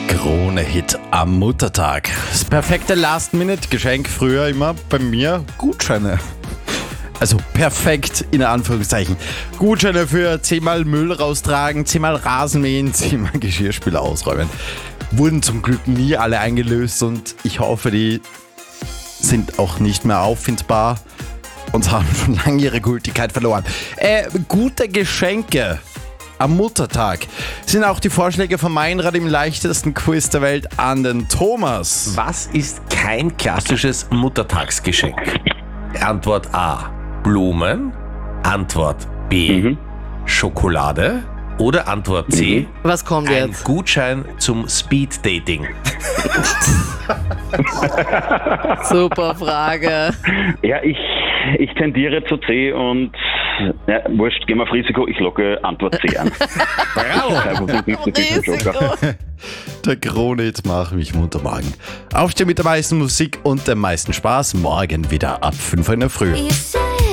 Krone-Hit am Muttertag. Das perfekte Last-Minute-Geschenk früher immer bei mir Gutscheine. Also perfekt in Anführungszeichen. Gutscheine für 10-mal Müll raustragen, 10-mal Rasenmähen, 10-mal Geschirrspüler ausräumen. Wurden zum Glück nie alle eingelöst und ich hoffe, die sind auch nicht mehr auffindbar und haben schon lange ihre Gültigkeit verloren. Gute Geschenke am Muttertag sind auch die Vorschläge von Meinrad im leichtesten Quiz der Welt an den Thomas. Was ist kein klassisches Muttertagsgeschenk? Antwort A: Blumen. Antwort B: Schokolade. Oder Antwort C: Was kommt ein jetzt? Gutschein zum Speed-Dating. Super Frage. Ja, ich tendiere zu C und ja, wurscht, gehen wir auf Risiko, ich logge Antwort C an. Bravo! Risiko. Der Krone-Hit macht mich munter Magen. Aufstehen mit der meisten Musik und dem meisten Spaß. Morgen wieder ab 5 Uhr in der Früh. You said